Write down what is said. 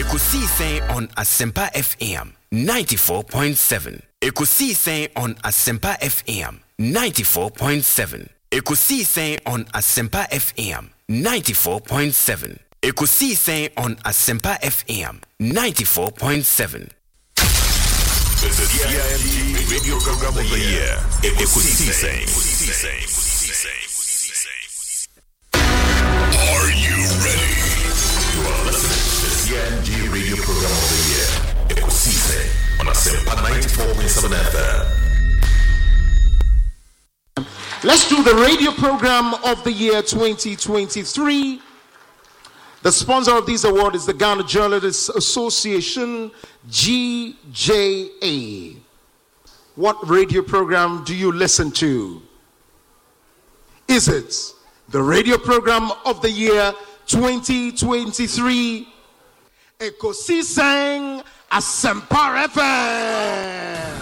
Ekusise on Asempa FM 94.7. Ekusise on Asempa FM 94.7. Ekusise on Asempa FM 94.7. Ekusise on Asempa FM 94.7. The CIMG Radio Program of the Year. Ekusise. Are you ready? You are listening to the CIMG Radio Program of the Year. Ekusise on Asempa 94.7 FM. Let's do the radio program of the year 2023. The sponsor of this award is the Ghana Journalists Association, GJA. What radio program do you listen to? Is it the radio program of the year 2023? Ekosiseng Asempa FM.